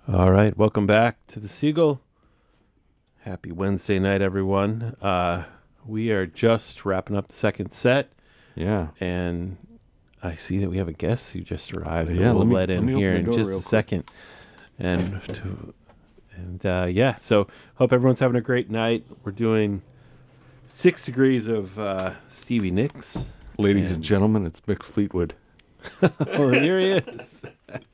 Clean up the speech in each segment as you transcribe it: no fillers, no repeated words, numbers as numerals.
All right, welcome back to the Seagull. Happy Wednesday night, everyone. We are just wrapping up the second set, Yeah. and I see that we have a guest who just arrived. Yeah, that we'll let let me in open here the in door just real a quick. second. Yeah, so hope everyone's having a great night. We're doing 6 degrees of Stevie Nicks. Ladies and gentlemen, it's Mick Fleetwood. Oh, here he is.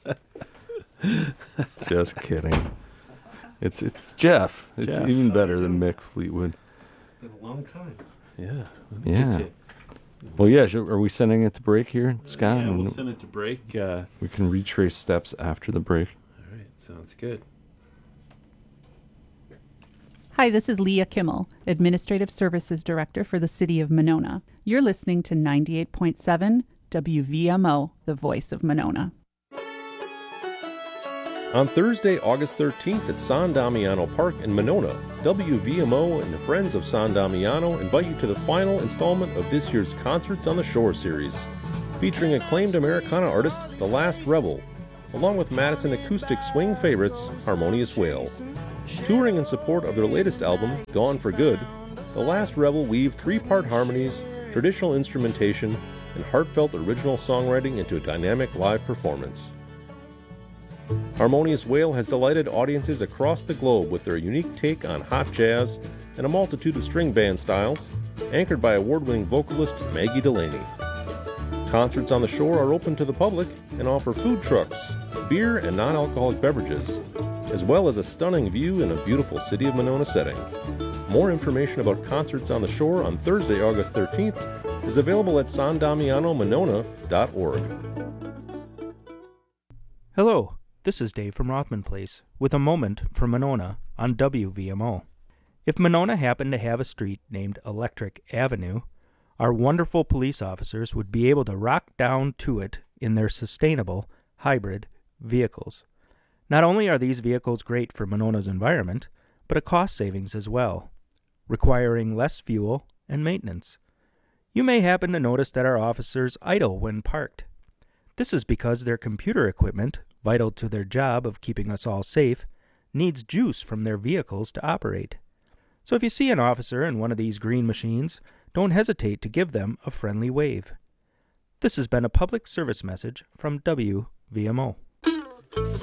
Just kidding. It's Jeff. It's Jeff. even better than Mick Fleetwood. It's been a long time. Yeah. Yeah. Well, yeah. Are we sending it to break here, Scott? Yeah, we'll And send it to break. All we can retrace steps after the break. right, sounds good. Hi, this is Leah Kimmel, Administrative Services Director for the City of Monona. You're listening to 98.7 WVMO, the voice of Monona. On Thursday, August 13th at San Damiano Park in Monona, WVMO and the Friends of San Damiano invite you to the final installment of this year's Concerts on the Shore series, featuring acclaimed Americana artist The Last Rebel, along with Madison acoustic swing favorites Harmonious Whale. Touring in support of their latest album, Gone for Good, The Last Rebel weave 3-part harmonies, traditional instrumentation, and heartfelt original songwriting into a dynamic live performance. Harmonious Whale has delighted audiences across the globe with their unique take on hot jazz and a multitude of string band styles, anchored by award-winning vocalist Maggie Delaney. Concerts on the Shore are open to the public and offer food trucks, beer and non-alcoholic beverages, as well as a stunning view in a beautiful City of Monona setting. More information about Concerts on the Shore on Thursday, August 13th is available at sandamianomonona.org. Hello, this is Dave from Rothman Place with a moment for Monona on WVMO. If Monona happened to have a street named Electric Avenue, our wonderful police officers would be able to rock down to it in their sustainable hybrid vehicles. Not only are these vehicles great for Monona's environment, but a cost savings as well, requiring less fuel and maintenance. You may happen to notice that our officers idle when parked. This is because their computer equipment, vital to their job of keeping us all safe, needs juice from their vehicles to operate. So if you see an officer in one of these green machines, don't hesitate to give them a friendly wave. This has been a public service message from WVMO.